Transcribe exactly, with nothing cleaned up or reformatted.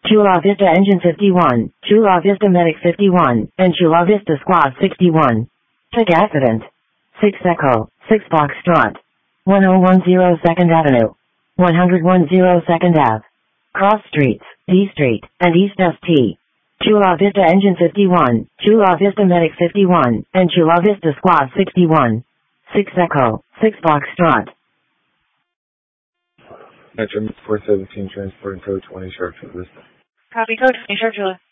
Chula Vista Engine fifty-one, Chula Vista Medic fifty-one, and Chula Vista Squad sixty-one. Check accident. six Echo, six Foxtrot. one oh one oh second Avenue. one oh one oh second Ave. Cross Streets, D Street, and East S T. Chula Vista Engine fifty-one, Chula Vista Medic fifty-one, and Chula Vista Squad sixty-one. six Echo, six Foxtrot. Metro four seventeen transporting code twenty Sharpsville Vista. Copy code twenty Sharpsville.